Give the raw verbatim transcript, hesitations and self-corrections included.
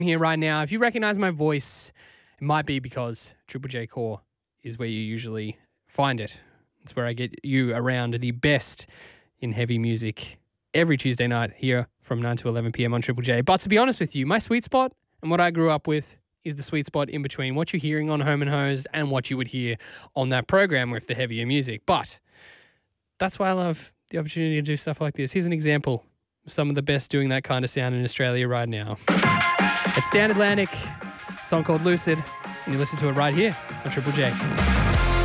here right now. If you recognize my voice, it might be because Triple J Core is where you usually find it. It's where I get you around the best in heavy music every Tuesday night here from nine to eleven p.m. on Triple J. But to be honest with you, my sweet spot and what I grew up with is the sweet spot in between what you're hearing on Home and Hosed and what you would hear on that program with the heavier music. But that's why I love the opportunity to do stuff like this. Here's an example of some of the best doing that kind of sound in Australia right now. It's Dan Atlantic. It's a song called Lucid, and you listen to it right here on Triple J.